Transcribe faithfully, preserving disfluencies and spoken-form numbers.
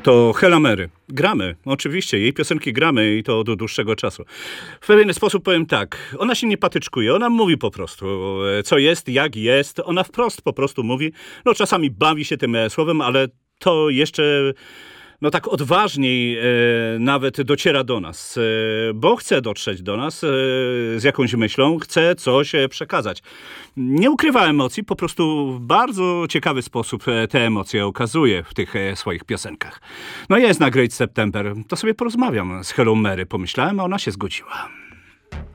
To Hela Mary. Gramy, oczywiście, jej piosenki gramy i to od dłuższego czasu. W pewien sposób powiem tak, ona się nie patyczkuje, ona mówi po prostu, co jest, jak jest, ona wprost po prostu mówi, no czasami bawi się tym słowem, ale to jeszcze... no tak odważniej e, nawet dociera do nas, e, bo chce dotrzeć do nas e, z jakąś myślą, chce coś e, przekazać. Nie ukrywa emocji, po prostu w bardzo ciekawy sposób e, te emocje okazuje w tych e, swoich piosenkach. No jest na Great September, to sobie porozmawiam z Helą Mary, pomyślałem, a ona się zgodziła.